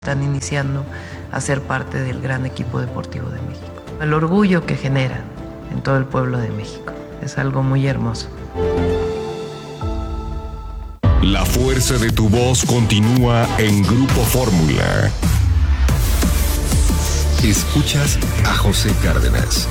están iniciando a ser parte del gran equipo deportivo de México. El orgullo que generan en todo el pueblo de México es algo muy hermoso. La fuerza de tu voz continúa en Grupo Fórmula. Escuchas a José Cárdenas.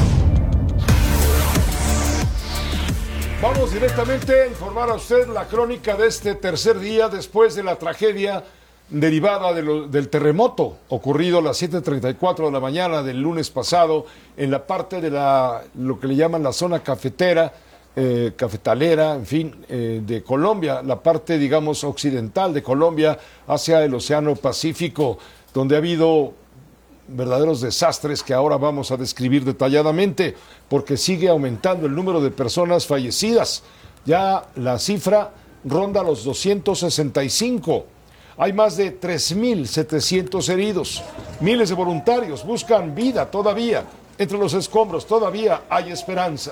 Vamos directamente a informar a usted la crónica de este tercer día después de la tragedia derivada del terremoto ocurrido a las 7:34 de la mañana del lunes pasado en la parte de lo que le llaman la zona cafetera, cafetalera, en fin, de Colombia, la parte, digamos, occidental de Colombia hacia el Océano Pacífico, donde ha habido verdaderos desastres que ahora vamos a describir detalladamente, porque sigue aumentando el número de personas fallecidas. Ya la cifra ronda los 265. Hay más de 3.700 heridos. Miles de voluntarios buscan vida todavía. Entre los escombros todavía hay esperanza.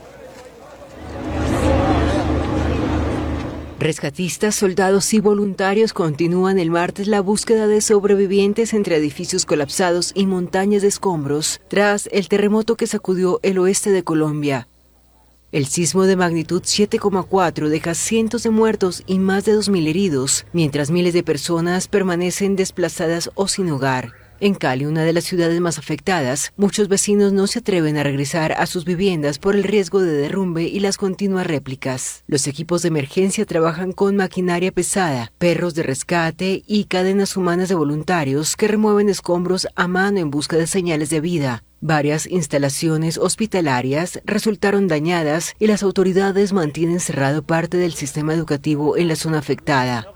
Rescatistas, soldados y voluntarios continúan el martes la búsqueda de sobrevivientes entre edificios colapsados y montañas de escombros tras el terremoto que sacudió el oeste de Colombia. El sismo de magnitud 7,4 deja cientos de muertos y más de 2.000 heridos, mientras miles de personas permanecen desplazadas o sin hogar. En Cali, una de las ciudades más afectadas, muchos vecinos no se atreven a regresar a sus viviendas por el riesgo de derrumbe y las continuas réplicas. Los equipos de emergencia trabajan con maquinaria pesada, perros de rescate y cadenas humanas de voluntarios que remueven escombros a mano en busca de señales de vida. Varias instalaciones hospitalarias resultaron dañadas y las autoridades mantienen cerrado parte del sistema educativo en la zona afectada.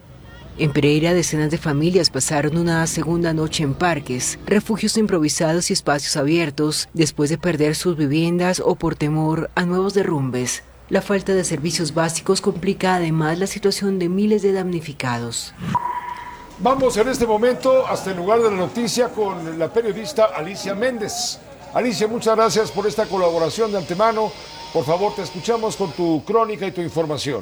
En Pereira, decenas de familias pasaron una segunda noche en parques, refugios improvisados y espacios abiertos, después de perder sus viviendas o por temor a nuevos derrumbes. La falta de servicios básicos complica además la situación de miles de damnificados. Vamos en este momento hasta el lugar de la noticia con la periodista Alicia Méndez. Alicia, muchas gracias por esta colaboración de antemano. Por favor, te escuchamos con tu crónica y tu información.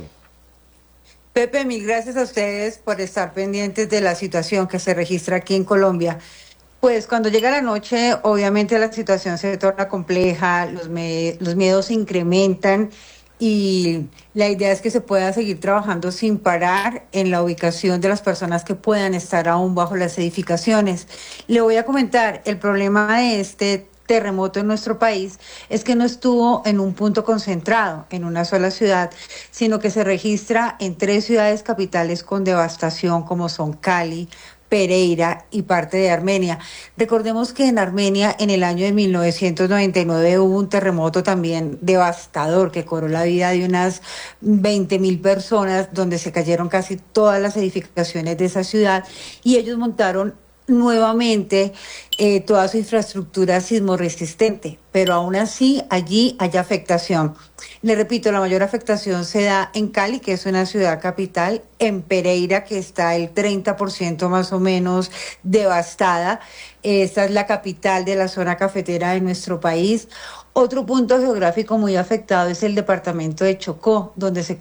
Pepe, mil gracias a ustedes por estar pendientes de la situación que se registra aquí en Colombia. Pues cuando llega la noche, obviamente la situación se torna compleja, los miedos se incrementan y la idea es que se pueda seguir trabajando sin parar en la ubicación de las personas que puedan estar aún bajo las edificaciones. Le voy a comentar, el problema de este terremoto en nuestro país es que no estuvo en un punto concentrado, en una sola ciudad, sino que se registra en 3 ciudades capitales con devastación como son Cali, Pereira y parte de Armenia. Recordemos que en Armenia en el año de 1999 hubo un terremoto también devastador que cobró la vida de unas 20.000 personas, donde se cayeron casi todas las edificaciones de esa ciudad y ellos montaron nuevamente toda su infraestructura sismorresistente, pero aún así allí hay afectación. Le repito, la mayor afectación se da en Cali, que es una ciudad capital, en Pereira, que está el 30% más o menos devastada. Esta es la capital de la zona cafetera de nuestro país. Otro punto geográfico muy afectado es el departamento de Chocó, donde se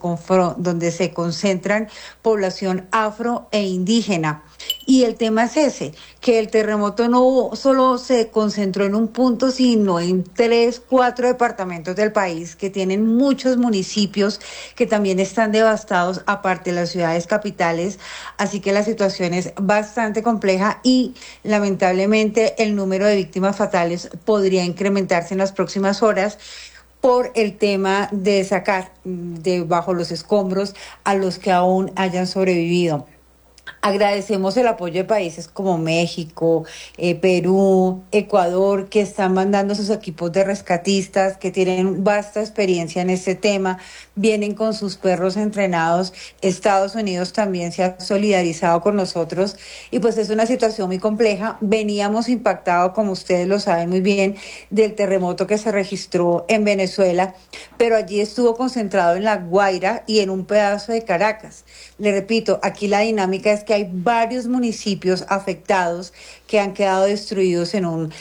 concentran población afro e indígena. Y el tema es ese, que el terremoto no solo se concentró en un punto, sino en 3, 4 departamentos del país que tienen muchos municipios que también están devastados, aparte de las ciudades capitales. Así que la situación es bastante compleja y lamentablemente el número de víctimas fatales podría incrementarse en las próximas horas por el tema de sacar de bajo los escombros a los que aún hayan sobrevivido. Agradecemos el apoyo de países como México, Perú, Ecuador, que están mandando sus equipos de rescatistas, que tienen vasta experiencia en este tema, vienen con sus perros entrenados. Estados Unidos también se ha solidarizado con nosotros y pues es una situación muy compleja. Veníamos impactados, como ustedes lo saben muy bien, del terremoto que se registró en Venezuela, pero allí estuvo concentrado en La Guaira y en un pedazo de Caracas. Le repito, aquí la dinámica es que hay varios municipios afectados que han quedado destruidos en un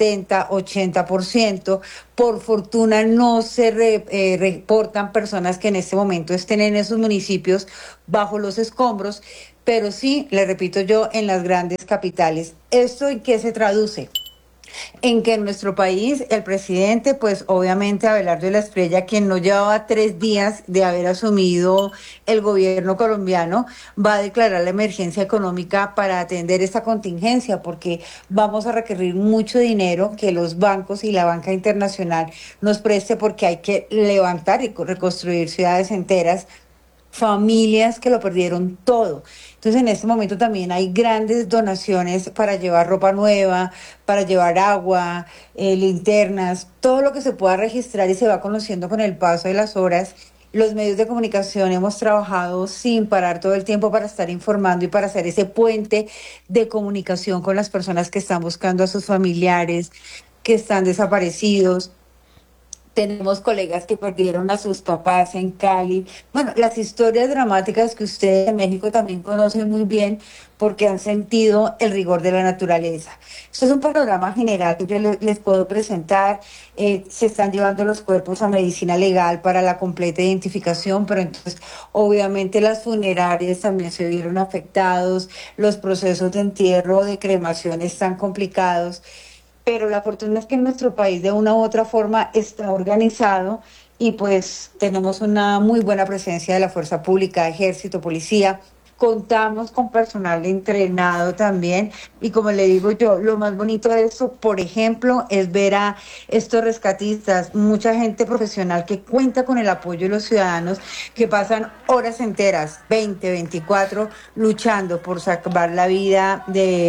70-80%. Por fortuna no se reportan personas que en este momento estén en esos municipios bajo los escombros, pero sí, le repito yo, en las grandes capitales. ¿Esto en qué se traduce? En que en nuestro país el presidente, pues obviamente Abelardo de la Espriella, quien no llevaba 3 días de haber asumido el gobierno colombiano, va a declarar la emergencia económica para atender esta contingencia, porque vamos a requerir mucho dinero que los bancos y la banca internacional nos preste, porque hay que levantar y reconstruir ciudades enteras, familias que lo perdieron todo. Entonces en este momento también hay grandes donaciones para llevar ropa nueva, para llevar agua, linternas, todo lo que se pueda registrar y se va conociendo con el paso de las horas. Los medios de comunicación hemos trabajado sin parar todo el tiempo para estar informando y para hacer ese puente de comunicación con las personas que están buscando a sus familiares, que están desaparecidos. Tenemos colegas que perdieron a sus papás en Cali. Bueno, las historias dramáticas que ustedes en México también conocen muy bien porque han sentido el rigor de la naturaleza. Esto es un panorama general que yo les puedo presentar. Se están llevando los cuerpos a medicina legal para la completa identificación, pero entonces obviamente las funerarias también se vieron afectados, los procesos de entierro, de cremación están complicados. Pero la fortuna es que en nuestro país de una u otra forma está organizado y pues tenemos una muy buena presencia de la fuerza pública, ejército, policía. Contamos con personal entrenado también y como le digo yo, lo más bonito de esto, por ejemplo, es ver a estos rescatistas, mucha gente profesional que cuenta con el apoyo de los ciudadanos, que pasan horas enteras, 20, 24, luchando por salvar la vida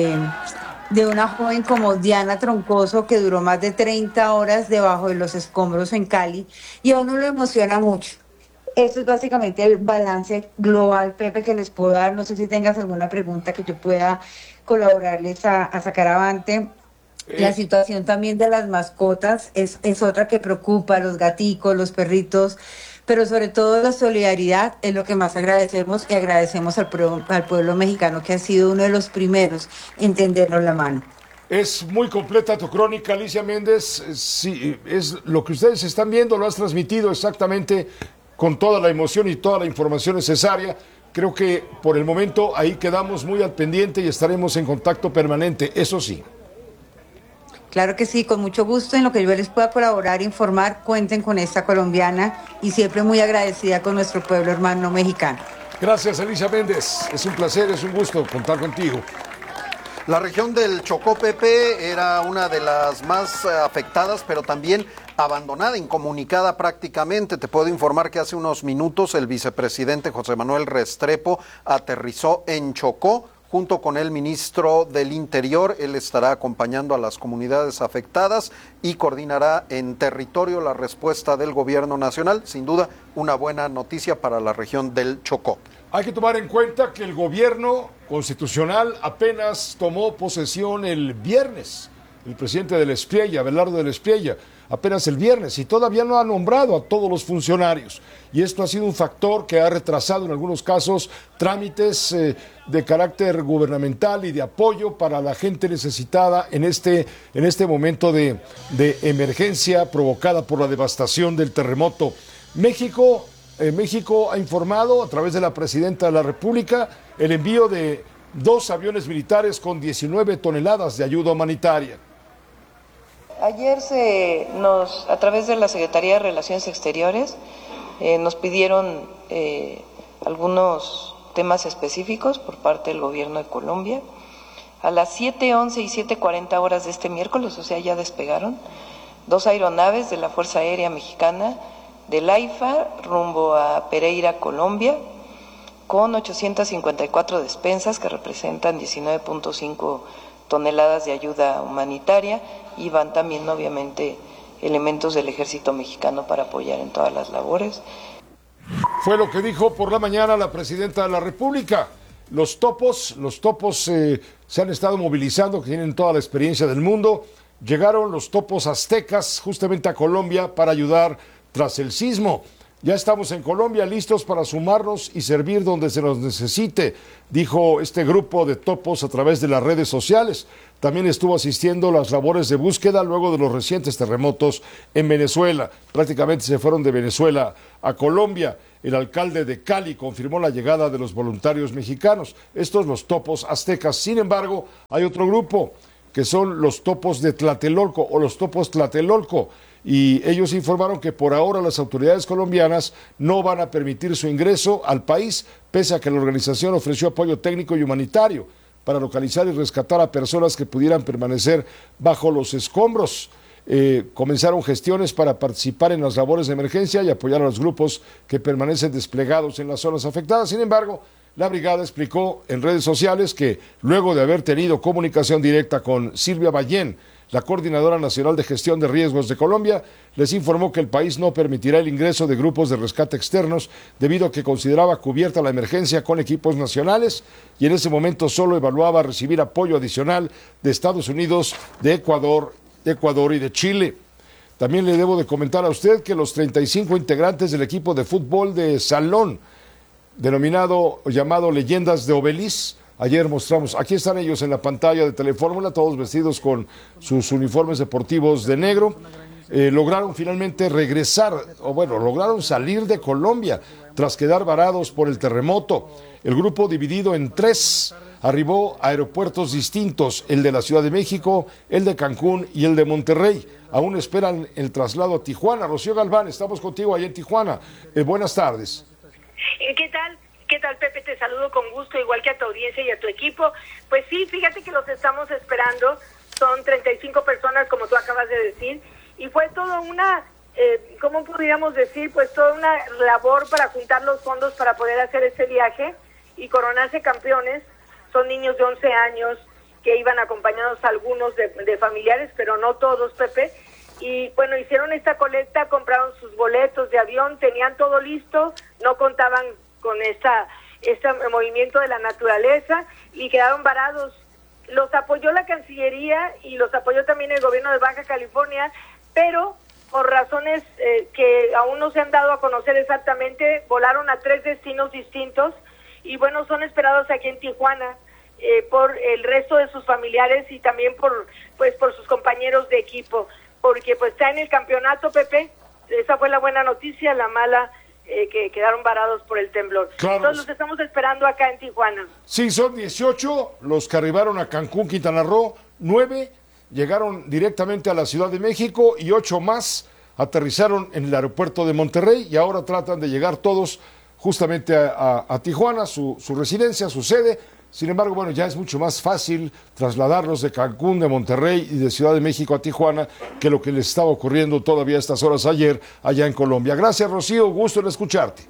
de una joven como Diana Troncoso, que duró más de 30 horas debajo de los escombros en Cali, y a uno lo emociona mucho. Esto es básicamente el balance global, Pepe, que les puedo dar. No sé si tengas alguna pregunta que yo pueda colaborarles a sacar avante. La situación también de las mascotas es otra que preocupa, los gaticos, los perritos, pero sobre todo la solidaridad es lo que más agradecemos, y agradecemos al pueblo mexicano, que ha sido uno de los primeros en tendernos la mano. Es muy completa tu crónica, Alicia Méndez. Sí, es lo que ustedes están viendo, lo has transmitido exactamente con toda la emoción y toda la información necesaria. Creo que por el momento ahí quedamos muy al pendiente y estaremos en contacto permanente, eso sí. Claro que sí, con mucho gusto. En lo que yo les pueda colaborar, informar, cuenten con esta colombiana y siempre muy agradecida con nuestro pueblo hermano mexicano. Gracias, Alicia Méndez. Es un placer, es un gusto contar contigo. La región del Chocó, Pepe, era una de las más afectadas, pero también abandonada, incomunicada prácticamente. Te puedo informar que hace unos minutos el vicepresidente José Manuel Restrepo aterrizó en Chocó junto con el ministro del Interior. Él estará acompañando a las comunidades afectadas y coordinará en territorio la respuesta del gobierno nacional. Sin duda, una buena noticia para la región del Chocó. Hay que tomar en cuenta que el gobierno constitucional apenas tomó posesión el viernes. El presidente de la Espriella, Abelardo de la Espriella, apenas el viernes, y todavía no ha nombrado a todos los funcionarios. Y esto ha sido un factor que ha retrasado en algunos casos trámites de carácter gubernamental y de apoyo para la gente necesitada en este momento de emergencia provocada por la devastación del terremoto. México ha informado a través de la presidenta de la República el envío de 2 aviones militares con 19 toneladas de ayuda humanitaria. Ayer a través de la Secretaría de Relaciones Exteriores nos pidieron algunos temas específicos por parte del gobierno de Colombia. A las 7:11 y 7:40 horas de este miércoles, o sea, ya despegaron 2 aeronaves de la Fuerza Aérea Mexicana del AIFA rumbo a Pereira, Colombia, con 854 despensas que representan 19.5 toneladas de ayuda humanitaria, y van también obviamente elementos del ejército mexicano para apoyar en todas las labores. Fue lo que dijo por la mañana la presidenta de la República. Los topos se han estado movilizando, que tienen toda la experiencia del mundo. Llegaron los topos aztecas justamente a Colombia para ayudar tras el sismo. Ya estamos en Colombia listos para sumarnos y servir donde se nos necesite, dijo este grupo de topos a través de las redes sociales. También estuvo asistiendo a las labores de búsqueda luego de los recientes terremotos en Venezuela. Prácticamente se fueron de Venezuela a Colombia. El alcalde de Cali confirmó la llegada de los voluntarios mexicanos. Estos los topos aztecas. Sin embargo, hay otro grupo que son los topos de Tlatelolco o los topos Tlatelolco. Y ellos informaron que por ahora las autoridades colombianas no van a permitir su ingreso al país, pese a que la organización ofreció apoyo técnico y humanitario para localizar y rescatar a personas que pudieran permanecer bajo los escombros. Comenzaron gestiones para participar en las labores de emergencia y apoyar a los grupos que permanecen desplegados en las zonas afectadas. Sin embargo, la brigada explicó en redes sociales que luego de haber tenido comunicación directa con Silvia Ballén, la Coordinadora Nacional de Gestión de Riesgos de Colombia, les informó que el país no permitirá el ingreso de grupos de rescate externos debido a que consideraba cubierta la emergencia con equipos nacionales y en ese momento solo evaluaba recibir apoyo adicional de Estados Unidos, de Ecuador y de Chile. También le debo de comentar a usted que los 35 integrantes del equipo de fútbol de salón, llamado Leyendas de Obeliz, ayer mostramos, aquí están ellos en la pantalla de Telefórmula, todos vestidos con sus uniformes deportivos de negro, lograron finalmente lograron salir de Colombia tras quedar varados por el terremoto. El grupo, dividido en 3, arribó a aeropuertos distintos, el de la Ciudad de México, el de Cancún y el de Monterrey. Aún esperan el traslado a Tijuana. Rocío Galván, estamos contigo allá en Tijuana. Buenas tardes. ¿Qué tal? ¿Qué tal, Pepe? Te saludo con gusto, igual que a tu audiencia y a tu equipo. Pues sí, fíjate que los estamos esperando. Son 35 personas, como tú acabas de decir, y fue toda una, ¿cómo podríamos decir? Pues toda una labor para juntar los fondos para poder hacer ese viaje y coronarse campeones. Son niños de 11 años que iban acompañados algunos de familiares, pero no todos, Pepe. Y bueno, hicieron esta colecta, compraron sus boletos de avión, tenían todo listo, no contaban con este movimiento de la naturaleza y quedaron varados. Los apoyó la Cancillería y los apoyó también el gobierno de Baja California, pero por razones que aún no se han dado a conocer exactamente, volaron a 3 destinos distintos y bueno, son esperados aquí en Tijuana por el resto de sus familiares y también por sus compañeros de equipo, porque pues está en el campeonato, Pepe. Esa fue la buena noticia, la mala que quedaron varados por el temblor. Claro. Entonces los estamos esperando acá en Tijuana. Sí, son 18 los que arribaron a Cancún, Quintana Roo, 9 llegaron directamente a la Ciudad de México y 8 más aterrizaron en el aeropuerto de Monterrey y ahora tratan de llegar todos justamente a Tijuana, su residencia, su sede. Sin embargo, bueno, ya es mucho más fácil trasladarlos de Cancún, de Monterrey y de Ciudad de México a Tijuana que lo que les estaba ocurriendo todavía a estas horas ayer allá en Colombia. Gracias, Rocío, gusto en escucharte.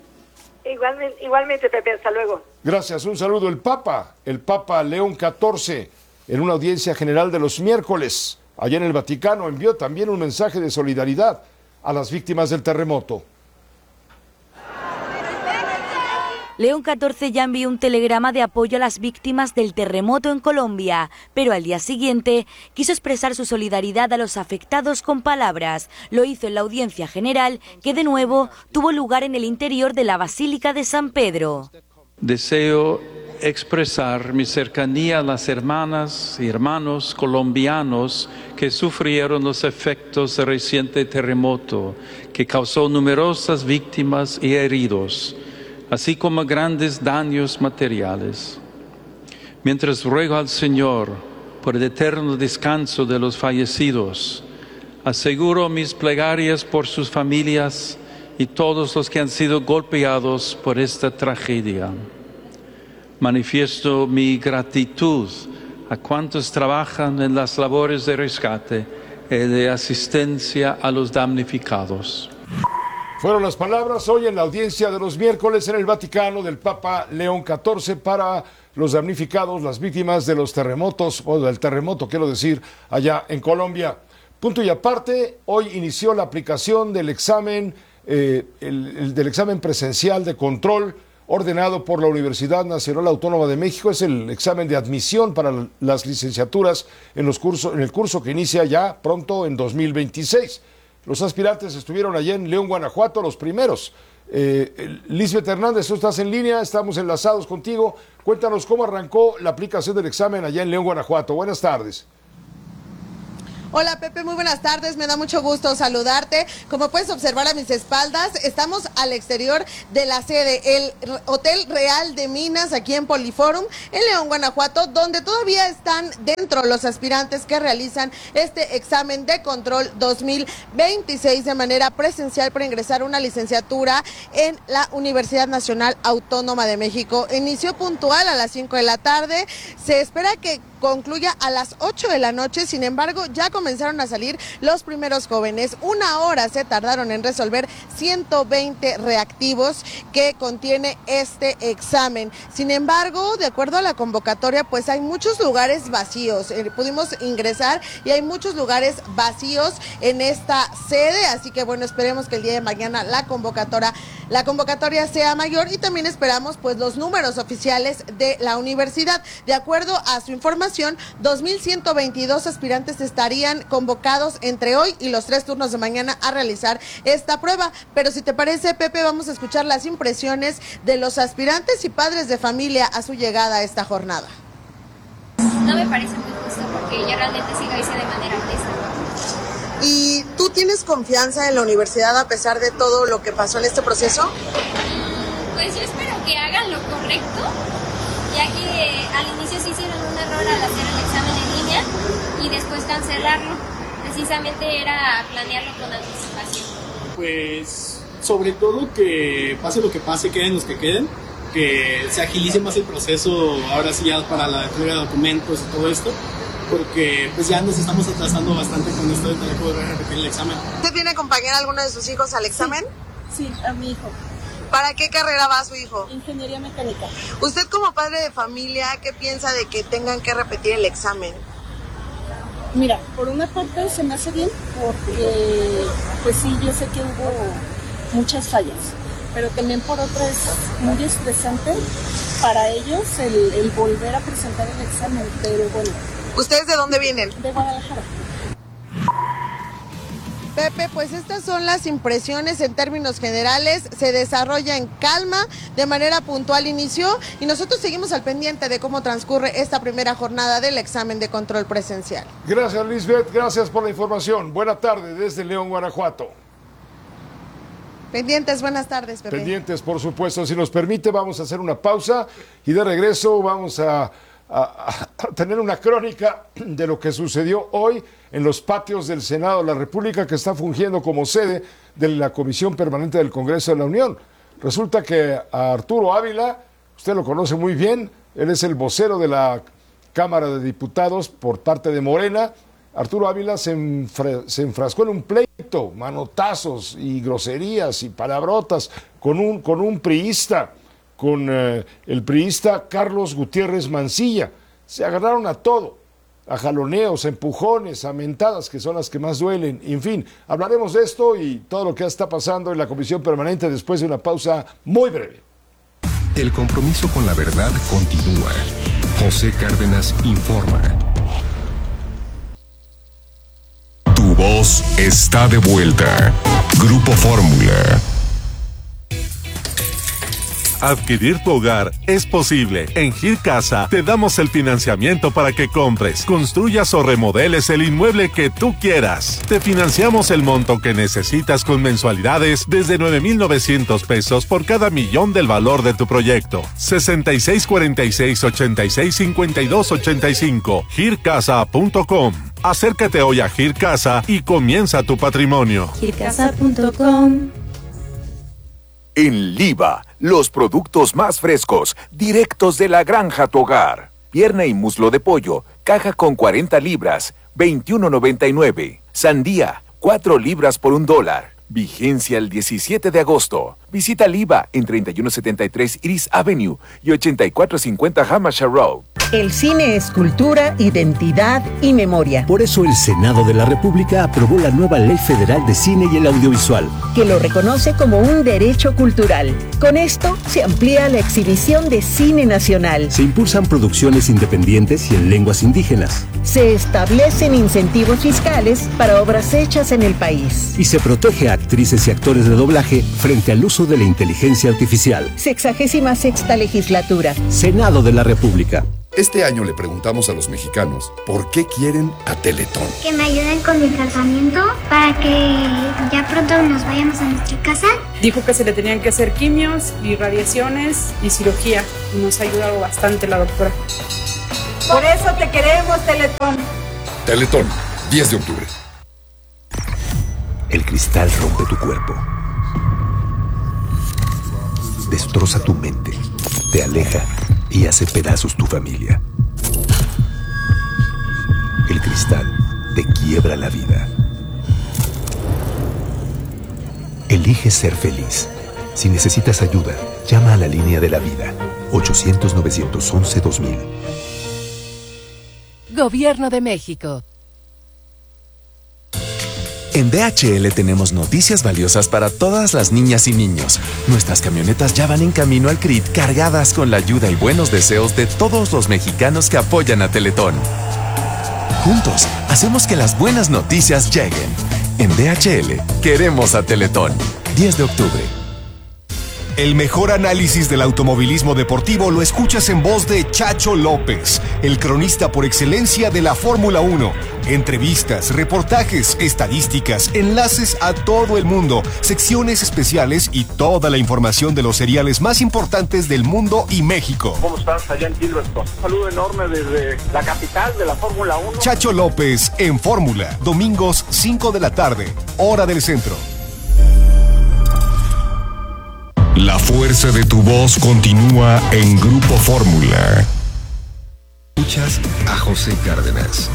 Igualmente, Pepe, hasta luego. Gracias, un saludo. El Papa León XIV, en una audiencia general de los miércoles, allá en el Vaticano, envió también un mensaje de solidaridad a las víctimas del terremoto. León XIV ya envió un telegrama de apoyo a las víctimas del terremoto en Colombia, pero al día siguiente quiso expresar su solidaridad a los afectados con palabras. Lo hizo en la audiencia general, que de nuevo tuvo lugar en el interior de la Basílica de San Pedro. Deseo expresar mi cercanía a las hermanas y hermanos colombianos que sufrieron los efectos del reciente terremoto, que causó numerosas víctimas y heridos, así como grandes daños materiales. Mientras ruego al Señor por el eterno descanso de los fallecidos, aseguro mis plegarias por sus familias y todos los que han sido golpeados por esta tragedia. Manifiesto mi gratitud a cuantos trabajan en las labores de rescate y de asistencia a los damnificados. Fueron las palabras hoy en la audiencia de los miércoles en el Vaticano del Papa León XIV para los damnificados, las víctimas de los terremotos, o del terremoto, quiero decir, allá en Colombia. Punto y aparte, hoy inició la aplicación del examen, del examen presencial de control ordenado por la Universidad Nacional Autónoma de México. Es el examen de admisión para las licenciaturas en el curso que inicia ya pronto en 2026. Los aspirantes estuvieron allá en León, Guanajuato, los primeros Lisbeth Hernández, tú estás en línea, estamos enlazados contigo. Cuéntanos cómo arrancó la aplicación del examen allá en León, Guanajuato. Buenas tardes. Hola Pepe, muy buenas tardes, me da mucho gusto saludarte. Como puedes observar a mis espaldas, estamos al exterior de la sede, el Hotel Real de Minas, aquí en Poliforum, en León, Guanajuato, donde todavía están dentro los aspirantes que realizan este examen de control 2026 de manera presencial para ingresar a una licenciatura en la Universidad Nacional Autónoma de México. Inició puntual a las 5 de la tarde, se espera que concluya a las 8 de la noche, sin embargo ya comenzaron a salir los primeros jóvenes. 1 hora se tardaron en resolver 120 reactivos que contiene este examen. Sin embargo, de acuerdo a la convocatoria, pues hay muchos lugares vacíos. Pudimos ingresar y hay muchos lugares vacíos en esta sede, así que bueno, esperemos que el día de mañana la convocatoria sea mayor y también esperamos pues los números oficiales de la universidad. De acuerdo a su información, 2.122 aspirantes estarían convocados entre hoy y los 3 turnos de mañana a realizar esta prueba. Pero si te parece, Pepe, vamos a escuchar las impresiones de los aspirantes y padres de familia a su llegada a esta jornada. No me parece muy justo porque ya realmente sí lo hice de manera honesta. ¿Y tú tienes confianza en la universidad a pesar de todo lo que pasó en este proceso? Pues yo espero que hagan lo correcto, ya que al inicio sí hicieron un error al hacer el examen en línea y después cancelarlo. Precisamente era planearlo con anticipación. Pues sobre todo que pase lo que pase, queden los que queden, que se agilice más el proceso ahora sí ya para la entrega de documentos y todo esto, porque pues ya nos estamos atrasando bastante con esto de tener que volver a repetir el examen. ¿Usted viene a acompañar a alguno de sus hijos al examen? Sí, a mi hijo. ¿Para qué carrera va su hijo? Ingeniería mecánica. Usted como padre de familia, ¿qué piensa de que tengan que repetir el examen? Mira, por una parte se me hace bien porque, pues sí, yo sé que hubo muchas fallas, pero también por otra es muy estresante para ellos el volver a presentar el examen, pero bueno. ¿Ustedes de dónde vienen? De Guadalajara. Pepe, pues estas son las impresiones en términos generales, se desarrolla en calma, de manera puntual inició y nosotros seguimos al pendiente de cómo transcurre esta primera jornada del examen de control presencial. Gracias, Lisbeth, gracias por la información. Buena tarde desde León, Guanajuato. Pendientes, buenas tardes, Pepe. Pendientes, por supuesto. Si nos permite, vamos a hacer una pausa y de regreso vamos a tener una crónica de lo que sucedió hoy en los patios del Senado de la República, que está fungiendo como sede de la Comisión Permanente del Congreso de la Unión. Resulta que a Arturo Ávila, usted lo conoce muy bien, él es el vocero de la Cámara de Diputados por parte de Morena. Arturo Ávila se enfrascó en un pleito, manotazos y groserías y palabrotas con un priista, con el priista Carlos Gutiérrez Mancilla. Se agarraron a todo, a jaloneos, a empujones, a mentadas, que son las que más duelen. En fin, hablaremos de esto y todo lo que está pasando en la Comisión Permanente después de una pausa muy breve. El compromiso con la verdad continúa. José Cárdenas informa. Tu voz está de vuelta. Grupo Fórmula. Adquirir tu hogar es posible. En Gir Casa te damos el financiamiento para que compres, construyas o remodeles el inmueble que tú quieras. Te financiamos el monto que necesitas con mensualidades desde 9,900 pesos por cada millón del valor de tu proyecto. 6646-865285. gircasa.com. Acércate hoy a Gir Casa y comienza tu patrimonio. gircasa.com. En Liva, los productos más frescos, directos de la granja a tu hogar. Pierna y muslo de pollo, caja con 40 libras, $21.99. Sandía, 4 libras por $1. Vigencia el 17 de agosto. Visita Liva en 3173 Iris Avenue y 8450 Hampshire Road. El cine es cultura, identidad y memoria. Por eso el Senado de la República aprobó la nueva Ley Federal de Cine y el Audiovisual, que lo reconoce como un derecho cultural. Con esto se amplía la exhibición de cine nacional. Se impulsan producciones independientes y en lenguas indígenas. Se establecen incentivos fiscales para obras hechas en el país. Y se protege a actrices y actores de doblaje frente al uso uso de la inteligencia artificial. 66ª legislatura. Senado de la República. Este año le preguntamos a los mexicanos por qué quieren a Teletón. Que me ayuden con mi tratamiento para que ya pronto nos vayamos a nuestra casa. Dijo que se le tenían que hacer quimios y radiaciones y cirugía. Y nos ha ayudado bastante la doctora. Por eso te queremos, Teletón. Teletón, 10 de octubre. El cristal rompe tu cuerpo. Destroza tu mente. Te aleja y hace pedazos tu familia. El cristal te quiebra la vida. Elige ser feliz. Si necesitas ayuda, llama a la línea de la vida. 800-911-2000. Gobierno de México. En DHL tenemos noticias valiosas para todas las niñas y niños. Nuestras camionetas ya van en camino al CRIT cargadas con la ayuda y buenos deseos de todos los mexicanos que apoyan a Teletón. Juntos, hacemos que las buenas noticias lleguen. En DHL, queremos a Teletón. 10 de octubre. El mejor análisis del automovilismo deportivo lo escuchas en voz de Chacho López, el cronista por excelencia de la Fórmula 1. Entrevistas, reportajes, estadísticas, enlaces a todo el mundo, secciones especiales y toda la información de los seriales más importantes del mundo y México. ¿Cómo estás allá en Silverstone? Un saludo enorme desde la capital de la Fórmula 1. Chacho López en Fórmula, domingos 5 de la tarde, hora del centro. La fuerza de tu voz continúa en Grupo Fórmula. Escuchas a José Cárdenas.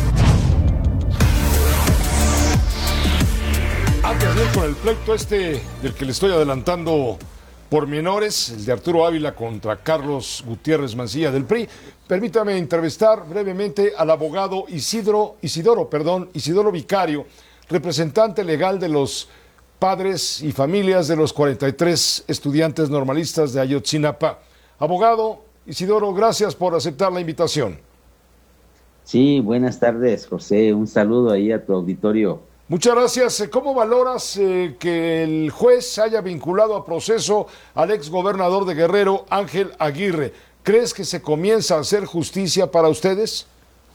Antes de ir con el pleito del que le estoy adelantando pormenores, el de Arturo Ávila contra Carlos Gutiérrez Mancilla del PRI, permítame entrevistar brevemente al abogado Isidoro Vicario, representante legal de los padres y familias de los 43 estudiantes normalistas de Ayotzinapa. Abogado Isidoro, gracias por aceptar la invitación. Sí, buenas tardes, José. Un saludo ahí a tu auditorio. Muchas gracias. ¿Cómo valoras que el juez haya vinculado a proceso al exgobernador de Guerrero, Ángel Aguirre? ¿Crees que se comienza a hacer justicia para ustedes?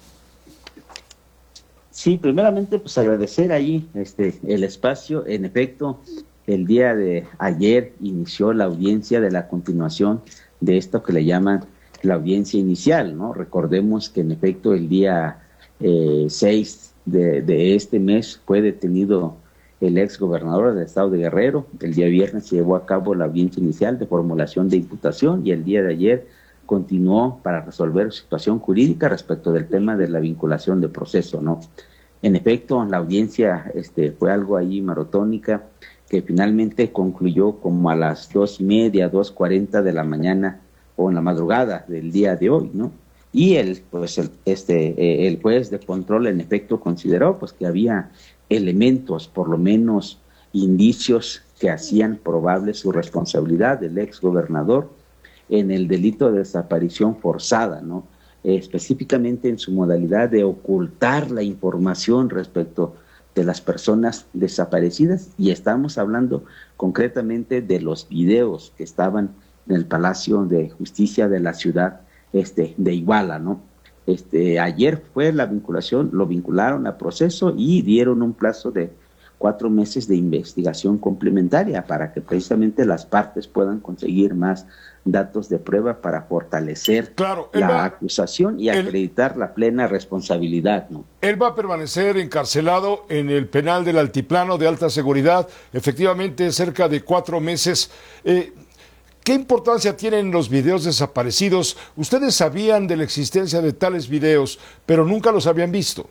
Sí, primeramente pues agradecer ahí el espacio. En efecto, el día de ayer inició la audiencia de la continuación de esto que le llaman la audiencia inicial, ¿no? Recordemos que en efecto el día 6 de este mes fue detenido el ex gobernador del estado de Guerrero. El día viernes se llevó a cabo la audiencia inicial de formulación de imputación y el día de ayer continuó para resolver situación jurídica respecto del tema de la vinculación de proceso, ¿no? En efecto, la audiencia fue algo ahí maratónica que finalmente concluyó como a las 2:30, 2:40 de la mañana o en la madrugada del día de hoy, ¿no? Y el juez de control en efecto consideró pues que había elementos, por lo menos indicios que hacían probable su responsabilidad del ex gobernador en el delito de desaparición forzada, ¿no? Específicamente en su modalidad de ocultar la información respecto de las personas desaparecidas, y estamos hablando concretamente de los videos que estaban en el Palacio de Justicia de la ciudad de Iguala, ¿no? Ayer fue la vinculación, lo vincularon a proceso y dieron un plazo de 4 meses de investigación complementaria para que precisamente las partes puedan conseguir más datos de prueba para fortalecer la acusación y acreditar la plena responsabilidad, ¿no? Él va a permanecer encarcelado en el penal del Altiplano de alta seguridad, efectivamente cerca de 4 meses. ¿Qué importancia tienen los videos desaparecidos? Ustedes sabían de la existencia de tales videos, pero nunca los habían visto.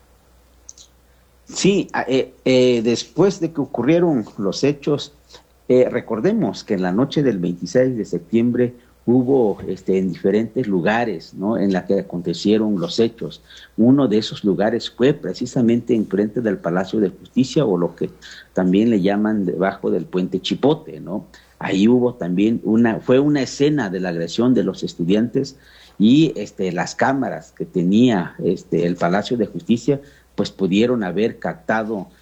Sí, después de que ocurrieron los hechos, recordemos que en la noche del 26 de septiembre hubo en diferentes lugares, ¿no?, en la que acontecieron los hechos. Uno de esos lugares fue precisamente enfrente del Palacio de Justicia, o lo que también le llaman debajo del puente Chipote, ¿no? Ahí hubo también fue una escena de la agresión de los estudiantes y las cámaras que tenía el Palacio de Justicia pues pudieron haber captado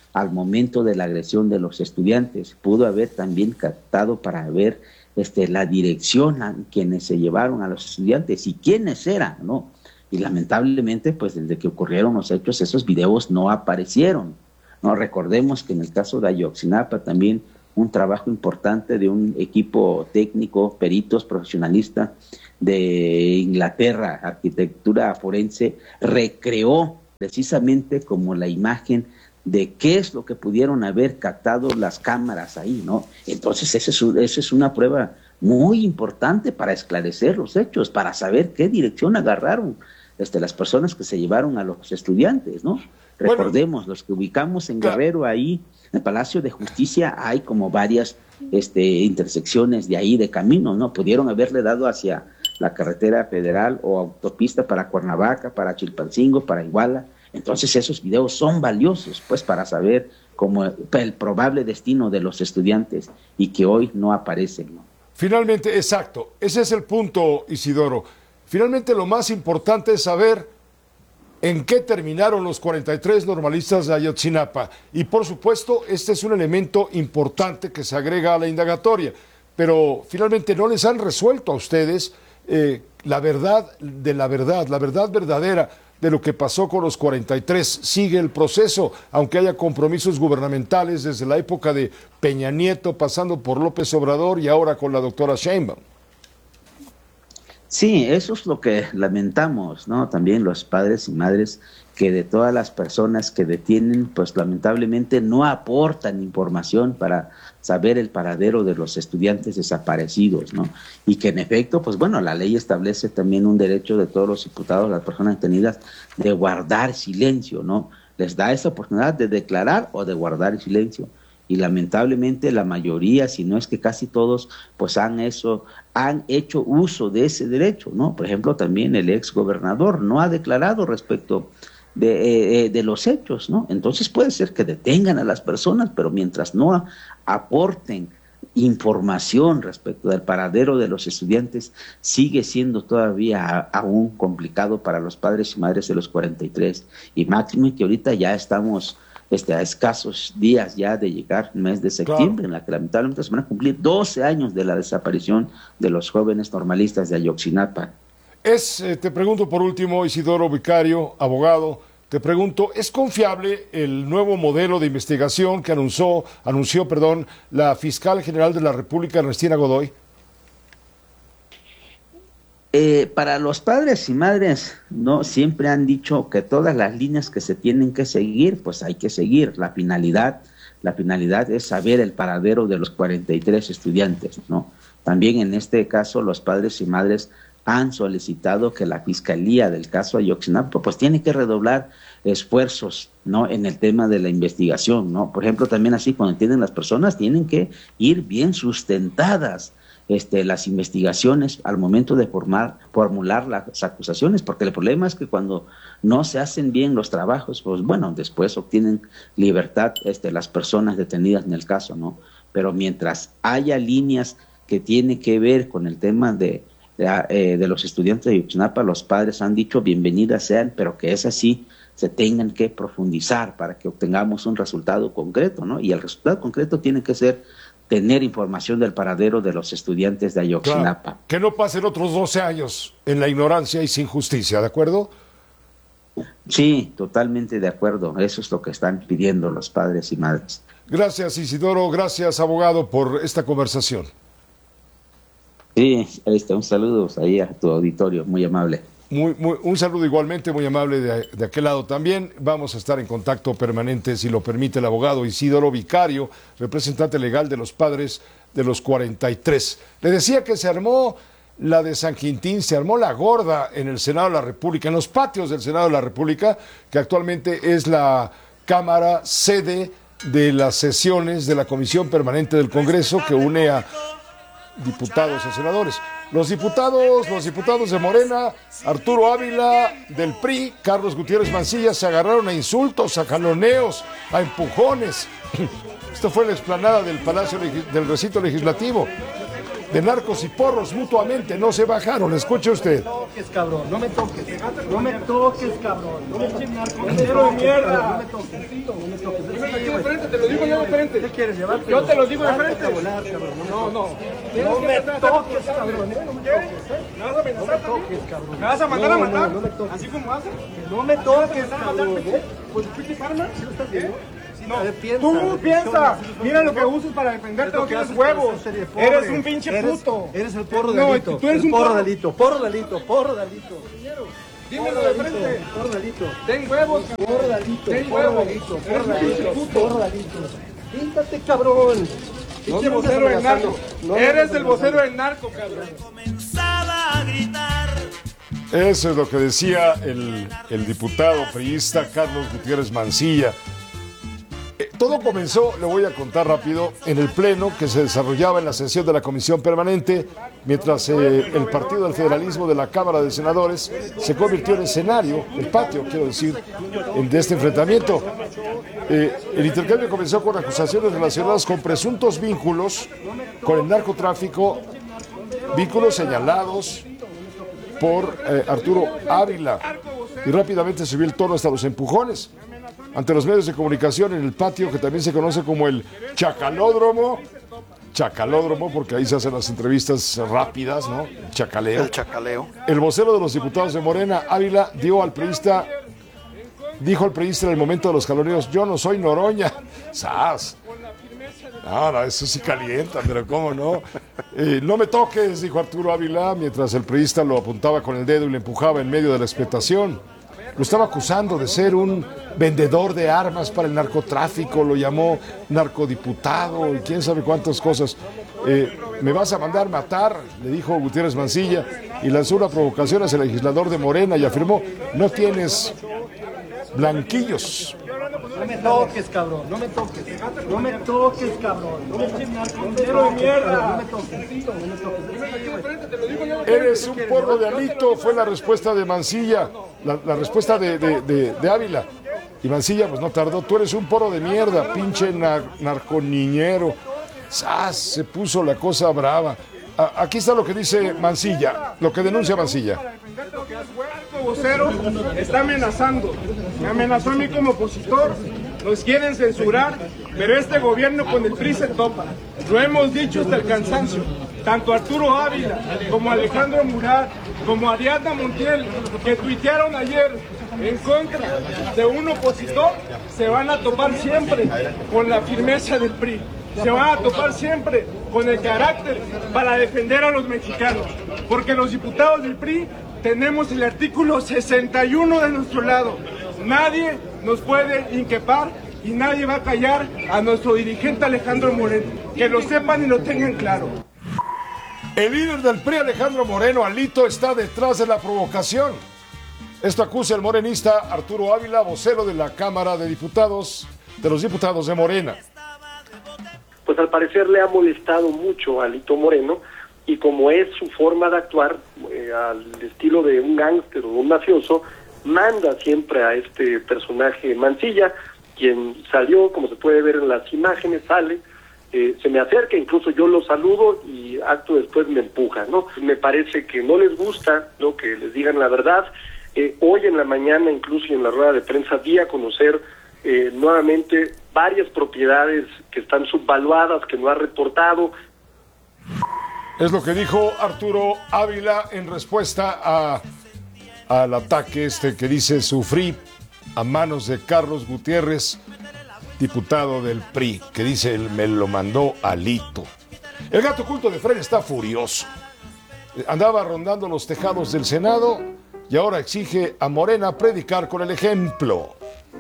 al momento de la agresión de los estudiantes. Pudo haber también captado para ver la dirección a quienes se llevaron a los estudiantes y quiénes eran, ¿no? Y lamentablemente, pues desde que ocurrieron los hechos, esos videos no aparecieron, ¿no? Recordemos que en el caso de Ayotzinapa también un trabajo importante de un equipo técnico, peritos, profesionalistas de Inglaterra, arquitectura forense, recreó precisamente como la imagen de qué es lo que pudieron haber captado las cámaras ahí, ¿no? Entonces esa es una prueba muy importante para esclarecer los hechos, para saber qué dirección agarraron las personas que se llevaron a los estudiantes, ¿no? Recordemos, los que ubicamos en Guerrero, ahí en el Palacio de Justicia hay como varias intersecciones de ahí de caminos, ¿no? Pudieron haberle dado hacia la carretera federal o autopista para Cuernavaca, para Chilpancingo, para Iguala. Entonces esos videos son valiosos, pues, para saber como el probable destino de los estudiantes y que hoy no aparecen, ¿no? Finalmente, exacto, ese es el punto, Isidoro. Finalmente lo más importante es saber en qué terminaron los 43 normalistas de Ayotzinapa. Y por supuesto, este es un elemento importante que se agrega a la indagatoria. Pero finalmente no les han resuelto a ustedes la verdad verdadera de lo que pasó con los 43. Sigue el proceso, aunque haya compromisos gubernamentales desde la época de Peña Nieto, pasando por López Obrador y ahora con la doctora Sheinbaum. Sí, eso es lo que lamentamos, ¿no? También los padres y madres que de todas las personas que detienen, pues lamentablemente no aportan información para saber el paradero de los estudiantes desaparecidos, ¿no? Y que en efecto, pues bueno, la ley establece también un derecho de todos los imputados, las personas detenidas, de guardar silencio, ¿no? Les da esa oportunidad de declarar o de guardar silencio. Y lamentablemente la mayoría, si no es que casi todos, pues han hecho uso de ese derecho, ¿no? Por ejemplo, también el ex gobernador no ha declarado respecto de los hechos, ¿no? Entonces puede ser que detengan a las personas, pero mientras no aporten información respecto del paradero de los estudiantes, sigue siendo todavía aún complicado para los padres y madres de los 43. Y máximo que ahorita ya estamos a escasos días ya de llegar el mes de septiembre, en la que lamentablemente se van a cumplir 12 años de la desaparición de los jóvenes normalistas de Ayotzinapa. Te pregunto por último, Isidoro Vicario, abogado, te pregunto, ¿es confiable el nuevo modelo de investigación que anunció la fiscal general de la República, Ernestina Godoy? Para los padres y madres, no siempre han dicho que todas las líneas que se tienen que seguir, pues hay que seguir. La finalidad es saber el paradero de los 43 estudiantes, ¿no? También en este caso los padres y madres han solicitado que la Fiscalía del caso Ayotzinapa pues tiene que redoblar esfuerzos, ¿no? En el tema de la investigación, ¿no? Por ejemplo, también así cuando entienden las personas tienen que ir bien sustentadas las investigaciones al momento de formular las acusaciones, porque el problema es que cuando no se hacen bien los trabajos, pues bueno, después obtienen libertad las personas detenidas en el caso, ¿no? Pero mientras haya líneas que tienen que ver con el tema de los estudiantes de Ayotzinapa, los padres han dicho bienvenidas sean, pero que es así, se tengan que profundizar para que obtengamos un resultado concreto, ¿no? Y el resultado concreto tiene que ser tener información del paradero de los estudiantes de Ayotzinapa. Claro, que no pasen otros 12 años en la ignorancia y sin justicia, ¿de acuerdo? Sí, totalmente de acuerdo. Eso es lo que están pidiendo los padres y madres. Gracias, Isidoro. Gracias, abogado, por esta conversación. Sí, un saludo ahí a tu auditorio, muy amable. Un saludo igualmente, muy amable de aquel lado también. Vamos a estar en contacto permanente, si lo permite el abogado Isidoro Vicario, representante legal de los padres de los 43. Le decía que se armó la de San Quintín, se armó la gorda en el Senado de la República, en los patios del Senado de la República, que actualmente es la Cámara sede de las sesiones de la Comisión Permanente del Congreso, que une a diputados y senadores. Los diputados de Morena, Arturo Ávila del PRI, Carlos Gutiérrez Mancilla, se agarraron a insultos, a jaloneos, a empujones. Esto fue en la explanada del Palacio del Recinto Legislativo. de narcos y porros mutuamente, no se bajaron. Escuche usted. No me toques, cabrón, no me toques, no me toques, cabrón, no me toques, narco de mierda. No me toques, no me toques. Dime aquí de frente, te lo digo yo de frente. ¿Qué quieres llevarte? Yo te lo digo de frente. No, no. No me toques, cabrón, no me toques. ¿Me vas a amenazar también? Cabrón. ¿Me vas a mandar a matar? No me toques. ¿Así como haces? No me toques, cabrón. ¿Pues pinche arma? ¿Sí lo estás viendo? No, tú piensas, mira lo que usas para defenderte, no tienes huevos. Eres un pinche puto. Eres el porro delito. Tú eres un porro delito. Porro delito. Dímelo de frente. Porro delito. Ten huevos, porro delito. Ten huevos. Porro delito. Píntate, cabrón. Pinche vocero del narco. Eres el vocero del narco, cabrón. Eso es lo que decía el diputado priista Carlos Gutiérrez Mancilla. Todo comenzó, le voy a contar rápido, en el pleno que se desarrollaba en la sesión de la Comisión Permanente, mientras el Partido del Federalismo de la Cámara de Senadores se convirtió en escenario, el patio, quiero decir, de este enfrentamiento. El intercambio comenzó con acusaciones relacionadas con presuntos vínculos con el narcotráfico, vínculos señalados por Arturo Ávila, y rápidamente subió el tono hasta los empujones ante los medios de comunicación en el patio, que también se conoce como el Chacalódromo, porque ahí se hacen las entrevistas rápidas, ¿no? Chacaleo. El chacaleo. El vocero de los diputados de Morena, Ávila, dijo al priista en el momento de los jaloneos: yo no soy Noroña. ¡Sas! No, eso sí calienta, pero cómo no. No me toques, dijo Arturo Ávila, mientras el priista lo apuntaba con el dedo y le empujaba en medio de la expectación. Lo estaba acusando de ser un vendedor de armas para el narcotráfico, lo llamó narcodiputado y quién sabe cuántas cosas. Me vas a mandar matar, le dijo Gutiérrez Mancilla, y lanzó una provocación hacia el legislador de Morena y afirmó: no tienes blanquillos. No me toques, cabrón, no me toques. No me toques, cabrón. No me toques, de mierda. No me toques, no me toques. Eres un porro de Alito, fue la respuesta de Mancilla, la respuesta de Ávila. Y Mancilla pues no tardó: tú eres un porro de mierda, pinche narconiñero. ¡Sas! Se puso la cosa brava. Aquí está lo que dice Mancilla, lo que denuncia Mancilla. El vocero está amenazando. Me amenazó a mí como opositor. Nos quieren censurar, pero este gobierno con el PRI se topa. Lo hemos dicho hasta el cansancio. Tanto Arturo Ávila como Alejandro Murat, como Ariadna Montiel, que tuitearon ayer en contra de un opositor, se van a topar siempre con la firmeza del PRI. Se van a topar siempre con el carácter para defender a los mexicanos, porque los diputados del PRI tenemos el artículo 61 de nuestro lado. Nadie nos puede inquepar y nadie va a callar a nuestro dirigente Alejandro Moreno. Que lo sepan y lo tengan claro. El líder del PRI, Alejandro Moreno, Alito, está detrás de la provocación. Esto acusa el morenista Arturo Ávila, vocero de la Cámara de Diputados, de los diputados de Morena. Pues al parecer le ha molestado mucho a Alito Moreno, y como es su forma de actuar, al estilo de un gángster o un mafioso, manda siempre a este personaje Mancilla, quien salió, como se puede ver en las imágenes, sale, se me acerca, incluso yo lo saludo y acto después me empuja, ¿no? Me parece que no les gusta, ¿no?, que les digan la verdad. Hoy en la mañana, incluso en la rueda de prensa, di a conocer nuevamente varias propiedades que están subvaluadas, que no ha reportado. Es lo que dijo Arturo Ávila en respuesta al ataque que dice sufrí a manos de Carlos Gutiérrez, diputado del PRI, que dice él me lo mandó Alito. El gato oculto de Fred está furioso. Andaba rondando los tejados del Senado y ahora exige a Morena predicar con el ejemplo.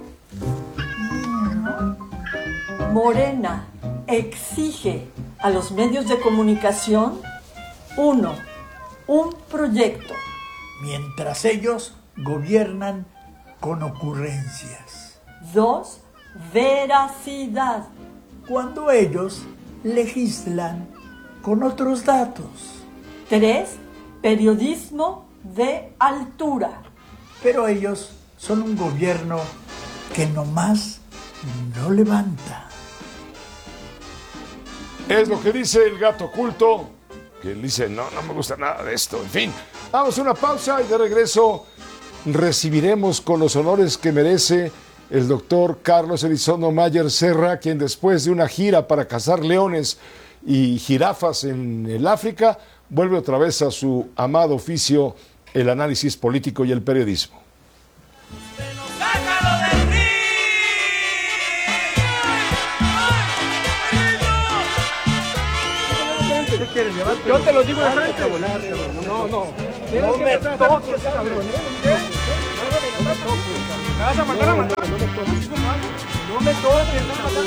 Morena exige a los medios de comunicación: 1. Un proyecto. Mientras ellos gobiernan con ocurrencias. 2. Veracidad. Cuando ellos legislan con otros datos. 3. Periodismo de altura. Pero ellos son un gobierno que nomás no levanta. Es lo que dice el gato oculto que él dice, no me gusta nada de esto. En fin, vamos a una pausa y de regreso recibiremos con los honores que merece el doctor Carlos Elizondo Mayer Serra, quien después de una gira para cazar leones y jirafas en el África, vuelve otra vez a su amado oficio, el análisis político y el periodismo. Yo te lo digo de frente. No. No me toques, cabrón. Me vas a mandar a matar. No me toques,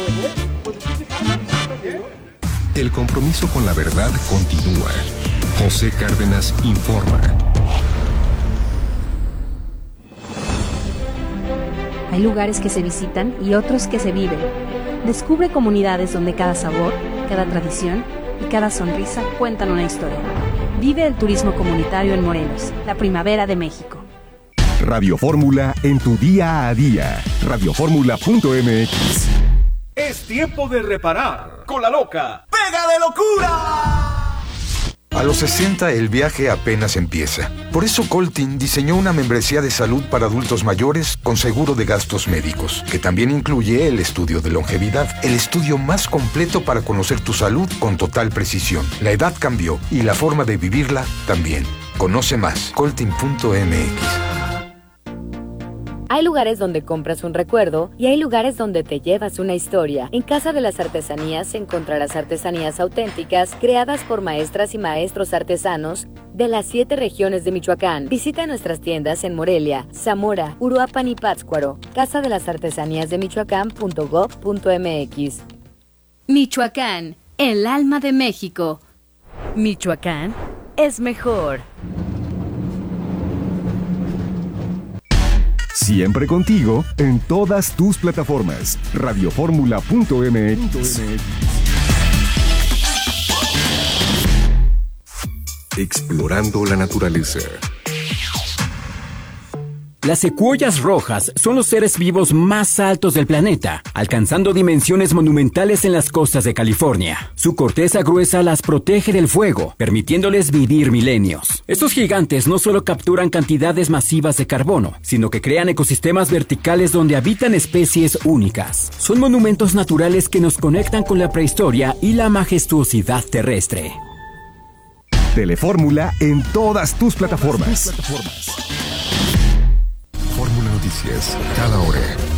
El compromiso con la verdad continúa. José Cárdenas informa. Hay lugares que se visitan y otros que se viven. Descubre comunidades donde cada sabor, cada tradición y cada sonrisa cuentan una historia. Vive el turismo comunitario en Morelos, la primavera de México. Radio Fórmula en tu día a día. Radioformula.mx. Es tiempo de reparar con la loca pega de locura. A los 60 el viaje apenas empieza. Por eso Coltin diseñó una membresía de salud para adultos mayores con seguro de gastos médicos, que también incluye el estudio de longevidad, el estudio más completo para conocer tu salud con total precisión. La edad cambió y la forma de vivirla también. Conoce más, coltin.mx. Hay lugares donde compras un recuerdo y hay lugares donde te llevas una historia. En Casa de las Artesanías encontrarás artesanías auténticas creadas por maestras y maestros artesanos de las 7 regiones de Michoacán. Visita nuestras tiendas en Morelia, Zamora, Uruapan y Pátzcuaro. Casa de las Artesanías de Michoacán.gov.mx. Michoacán, el alma de México. Michoacán es mejor. Siempre contigo en todas tus plataformas. Radioformula.mx. Explorando la naturaleza. Las secuoyas rojas son los seres vivos más altos del planeta, alcanzando dimensiones monumentales en las costas de California. Su corteza gruesa las protege del fuego, permitiéndoles vivir milenios. Estos gigantes no solo capturan cantidades masivas de carbono, sino que crean ecosistemas verticales donde habitan especies únicas. Son monumentos naturales que nos conectan con la prehistoria y la majestuosidad terrestre. Telefórmula en todas tus plataformas. Fórmula Noticias, cada hora.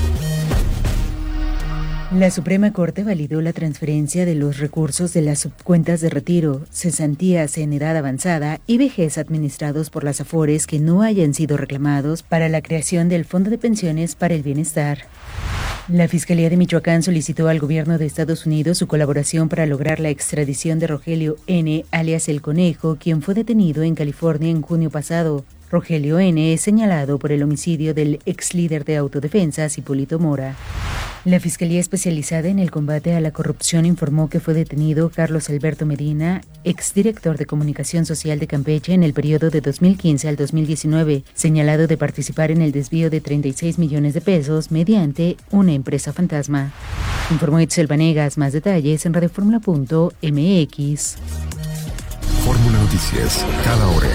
La Suprema Corte validó la transferencia de los recursos de las subcuentas de retiro, cesantías en edad avanzada y vejez administrados por las AFORES que no hayan sido reclamados para la creación del Fondo de Pensiones para el Bienestar. La Fiscalía de Michoacán solicitó al gobierno de Estados Unidos su colaboración para lograr la extradición de Rogelio N., alias El Conejo, quien fue detenido en California en junio pasado. Rogelio N. es señalado por el homicidio del ex líder de autodefensa, Hipólito Mora. La Fiscalía Especializada en el Combate a la Corrupción informó que fue detenido Carlos Alberto Medina, exdirector de Comunicación Social de Campeche en el periodo de 2015 al 2019, señalado de participar en el desvío de 36 millones de pesos mediante una empresa fantasma. Informó Itzel Vanegas. Más detalles en radioformula.mx. Fórmula Noticias, cada hora.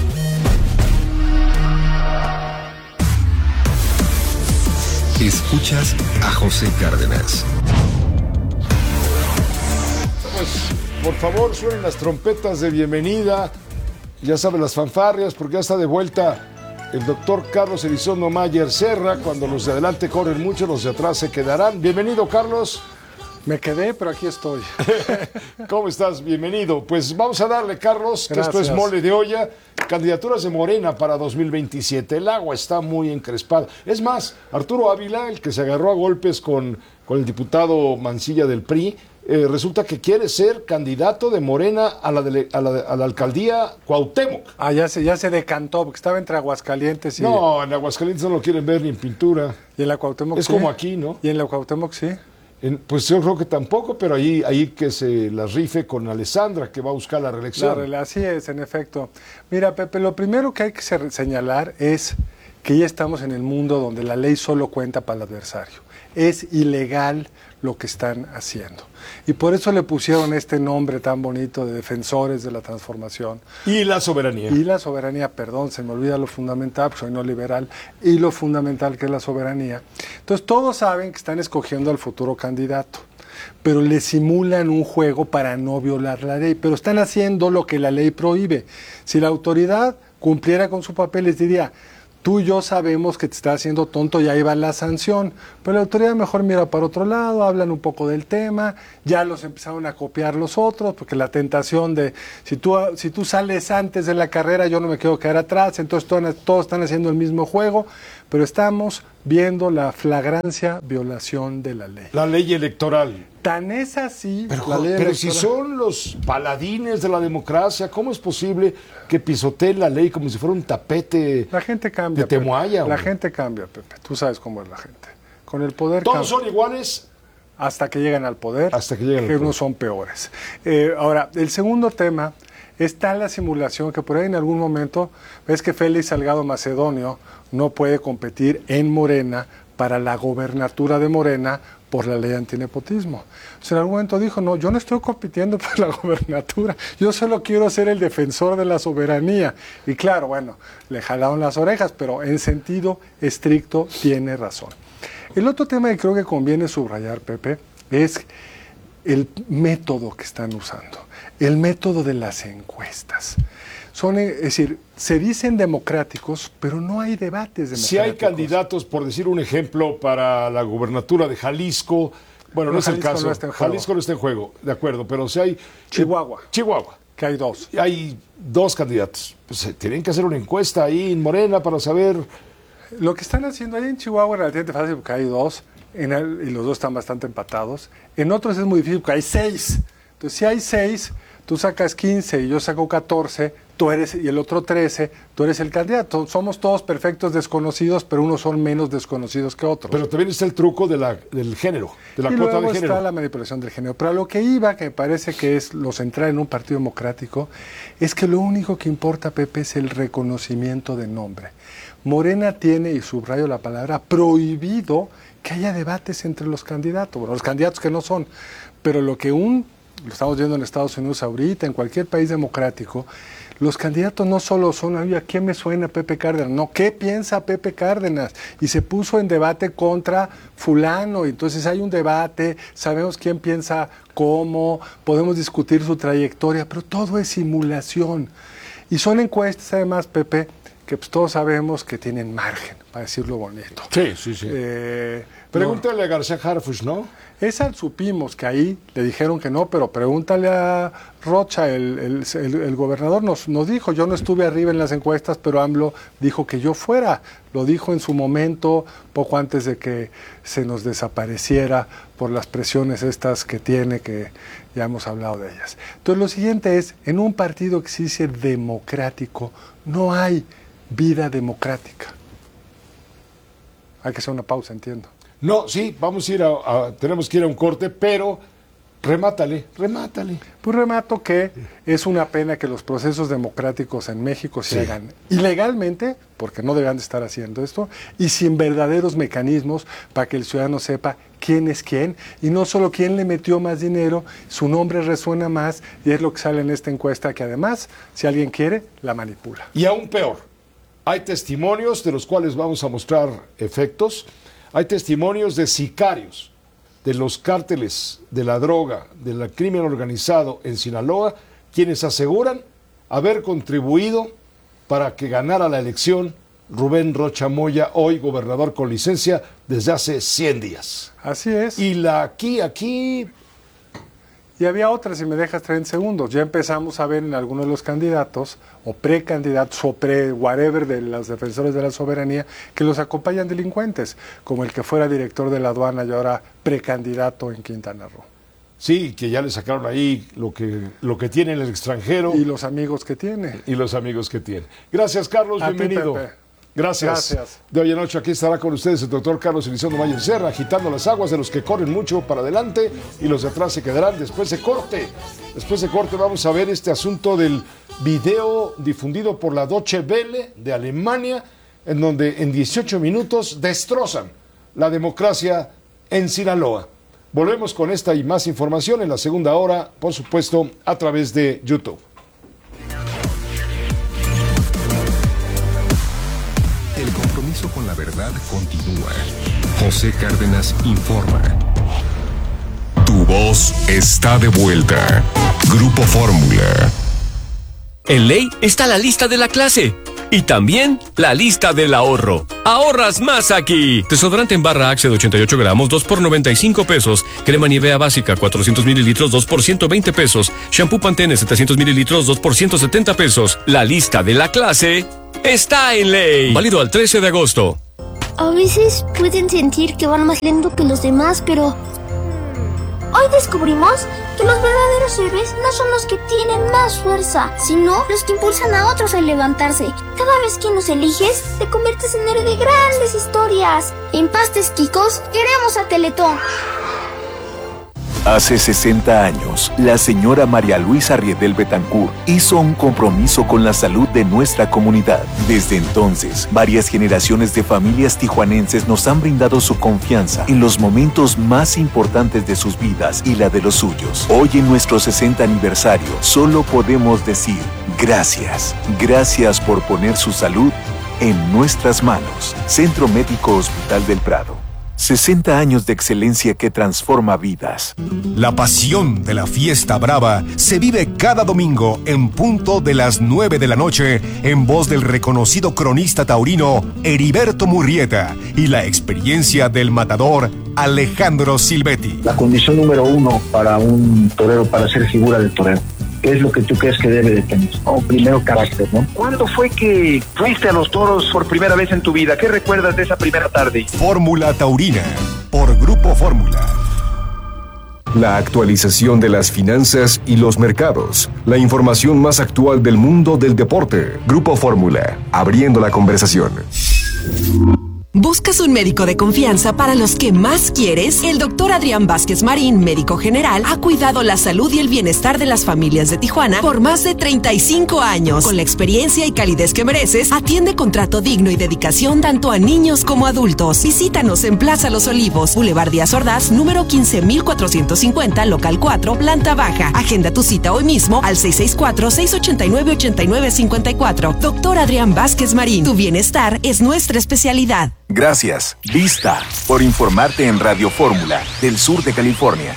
Escuchas a José Cárdenas. Pues, por favor, suenen las trompetas de bienvenida. Ya saben, las fanfarrias, porque ya está de vuelta el doctor Carlos Elizondo Mayer Serra. Cuando los de adelante corren mucho, los de atrás se quedarán. Bienvenido, Carlos. Me quedé, pero aquí estoy. ¿Cómo estás? Bienvenido. Pues vamos a darle, Carlos, que Gracias. esto es mole de olla. Candidaturas de Morena para 2027. El agua está muy encrespada. Es más, Arturo Ávila, el que se agarró a golpes con el diputado Mancilla del PRI, resulta que quiere ser candidato de Morena a la alcaldía Cuauhtémoc. Ya se decantó, porque estaba entre Aguascalientes y... No, en Aguascalientes no lo quieren ver ni en pintura. Y en la Cuauhtémoc es sí. como aquí, ¿no? Y en la Cuauhtémoc sí. Pues yo creo que tampoco, pero ahí que se las rife con Alessandra, que va a buscar la reelección. Así es, en efecto. Mira, Pepe, lo primero que hay que señalar es que ya estamos en el mundo donde la ley solo cuenta para el adversario. Es ilegal lo que están haciendo. Y por eso le pusieron este nombre tan bonito de defensores de la transformación. Y la soberanía. Y la soberanía, perdón, se me olvida lo fundamental, porque soy no liberal, y lo fundamental que es la soberanía. Entonces todos saben que están escogiendo al futuro candidato, pero le simulan un juego para no violar la ley, pero están haciendo lo que la ley prohíbe. Si la autoridad cumpliera con su papel, les diría: tú y yo sabemos que te está haciendo tonto y ahí va la sanción. Pero la autoridad mejor mira para otro lado, hablan un poco del tema, ya los empezaron a copiar los otros, porque la tentación de, si tú sales antes de la carrera, yo no me quiero quedar atrás, entonces todos están haciendo el mismo juego, pero estamos viendo la flagrancia violación de la ley. La ley electoral. Tan es así. Pero si son los paladines de la democracia, ¿cómo es posible que pisoteen la ley como si fuera un tapete? La gente cambia. De Temoaya. La gente cambia, Pepe. Tú sabes cómo es la gente. Con el poder. Todos son iguales. Hasta que llegan al poder. Hasta que llegan al poder. Que unos son peores. Ahora, el segundo tema está la simulación que por ahí en algún momento ves que Félix Salgado Macedonio no puede competir en Morena para la gobernatura de Morena por la ley antinepotismo. O sea, en algún momento dijo: no, yo no estoy compitiendo por la gobernatura, yo solo quiero ser el defensor de la soberanía. Y claro, bueno, le jalaron las orejas, pero en sentido estricto tiene razón. El otro tema que creo que conviene subrayar, Pepe, es el método que están usando, el método de las encuestas. Es decir, se dicen democráticos, pero no hay debates democráticos. Si hay candidatos, por decir un ejemplo, para la gubernatura de Jalisco, bueno, no es el caso, Jalisco no está en juego, de acuerdo, pero si hay... Chihuahua. Que hay dos. Hay dos candidatos. Pues tienen que hacer una encuesta ahí en Morena para saber... Lo que están haciendo ahí en Chihuahua es relativamente fácil porque hay dos, y los dos están bastante empatados. En otros es muy difícil porque hay 6. Entonces, si hay 6, tú sacas 15 y yo saco 14, tú eres, y el otro 13, tú eres el candidato. Somos todos perfectos desconocidos, pero unos son menos desconocidos que otros. Pero también está el truco del género, de la y cuota luego de género. Está la manipulación del género. Pero a lo que iba, que me parece que es lo central en un partido democrático, es que lo único que importa, Pepe, es el reconocimiento de nombre. Morena tiene, y subrayo la palabra, prohibido que haya debates entre los candidatos. Bueno, los candidatos que no son, pero lo estamos viendo en Estados Unidos ahorita, en cualquier país democrático, los candidatos no solo son: ¿a quién me suena Pepe Cárdenas? No, ¿qué piensa Pepe Cárdenas? Y se puso en debate contra fulano, y entonces hay un debate, sabemos quién piensa cómo, podemos discutir su trayectoria, pero todo es simulación. Y son encuestas, además, Pepe, que pues todos sabemos que tienen margen, para decirlo bonito. Sí. Pregúntale a García Harfuch, ¿no? Esa supimos que ahí le dijeron que no, pero pregúntale a Rocha, el gobernador nos dijo: yo no estuve arriba en las encuestas, pero AMLO dijo que yo fuera. Lo dijo en su momento, poco antes de que se nos desapareciera por las presiones estas que tiene, que ya hemos hablado de ellas. Entonces lo siguiente es: en un partido que se dice democrático, no hay vida democrática. Hay que hacer una pausa, entiendo. No, sí, vamos a ir tenemos que ir a un corte, pero remátale. Pues remato que es una pena que los procesos democráticos en México se hagan ilegalmente, porque no deberían de estar haciendo esto, y sin verdaderos mecanismos para que el ciudadano sepa quién es quién, y no solo quién le metió más dinero, su nombre resuena más, y es lo que sale en esta encuesta, que además, si alguien quiere, la manipula. Y aún peor, hay testimonios de los cuales vamos a mostrar efectos. Hay testimonios de sicarios de los cárteles de la droga, del crimen organizado en Sinaloa, quienes aseguran haber contribuido para que ganara la elección Rubén Rocha Moya, hoy gobernador con licencia desde hace 100 días. Así es. Y aquí... Y había otras, si me dejas 30 segundos. Ya empezamos a ver en algunos de los candidatos, o precandidatos, o whatever de los defensores de la soberanía, que los acompañan delincuentes, como el que fuera director de la aduana y ahora precandidato en Quintana Roo. Sí, que ya le sacaron ahí lo que tiene en el extranjero. Y los amigos que tiene. Gracias, Carlos, a bienvenido. Ti, Pepe. Gracias. De hoy en noche aquí estará con ustedes el doctor Carlos Elizondo Mayer Serra, agitando las aguas de los que corren mucho para adelante y los de atrás se quedarán después de corte. Después de corte vamos a ver este asunto del video difundido por la Deutsche Welle de Alemania, en donde en 18 minutos destrozan la democracia en Sinaloa. Volvemos con esta y más información en la segunda hora, por supuesto, a través de YouTube. El compromiso con la verdad continúa. José Cárdenas informa. Tu voz está de vuelta. Grupo Fórmula. En ley está la lista de la clase. Y también la lista del ahorro. ¡Ahorras más aquí! Desodorante en barra Axe de 88 gramos, 2 por 95 pesos. Crema Nivea básica, 400 mililitros, 2 por 120 pesos. Shampoo Pantene, 700 mililitros, 2 por 170 pesos. La lista de la clase está en ley. Válido al 13 de agosto. A veces pueden sentir que van más lento que los demás, pero... hoy descubrimos que los verdaderos héroes no son los que tienen más fuerza, sino los que impulsan a otros a levantarse. Cada vez que nos eliges, te conviertes en héroe de grandes historias. En Pastes Quicos, queremos a Teletón. Hace 60 años, la señora María Luisa Riedel Betancourt hizo un compromiso con la salud de nuestra comunidad. Desde entonces, varias generaciones de familias tijuanenses nos han brindado su confianza en los momentos más importantes de sus vidas y la de los suyos. Hoy, en nuestro 60 aniversario, solo podemos decir gracias. Gracias por poner su salud en nuestras manos. Centro Médico Hospital del Prado. 60 años de excelencia que transforma vidas. La pasión de la fiesta brava se vive cada domingo en punto de las 9 de la noche en voz del reconocido cronista taurino Heriberto Murrieta y la experiencia del matador Alejandro Silvetti. La condición número 1 para un torero, para ser figura del torero, ¿qué es lo que tú crees que debe de tener? Primero, carácter, ¿no? ¿Cuándo fue que fuiste a los toros por primera vez en tu vida? ¿Qué recuerdas de esa primera tarde? Fórmula Taurina, por Grupo Fórmula. La actualización de las finanzas y los mercados. La información más actual del mundo del deporte. Grupo Fórmula, abriendo la conversación. ¿Buscas un médico de confianza para los que más quieres? El doctor Adrián Vázquez Marín, médico general, ha cuidado la salud y el bienestar de las familias de Tijuana por más de 35 años. Con la experiencia y calidez que mereces, atiende con trato digno y dedicación tanto a niños como adultos. Visítanos en Plaza Los Olivos, Boulevard Díaz Ordaz, número 15450, local 4, planta baja. Agenda tu cita hoy mismo al 664-689-8954. Doctor Adrián Vázquez Marín, tu bienestar es nuestra especialidad. Gracias, Vista, por informarte en Radio Fórmula, del sur de California.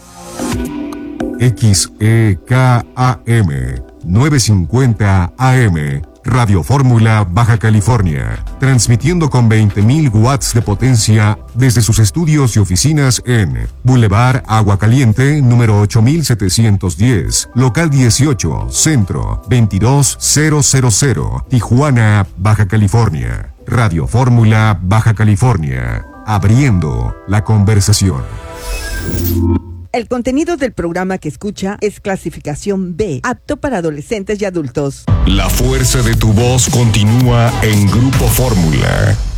XEKAM 950 AM, Radio Fórmula, Baja California, transmitiendo con 20.000 watts de potencia desde sus estudios y oficinas en Boulevard Agua Caliente, número 8710, local 18, centro 22000, Tijuana, Baja California. Radio Fórmula, Baja California, abriendo la conversación. El contenido del programa que escucha es clasificación B, apto para adolescentes y adultos. La fuerza de tu voz continúa en Grupo Fórmula.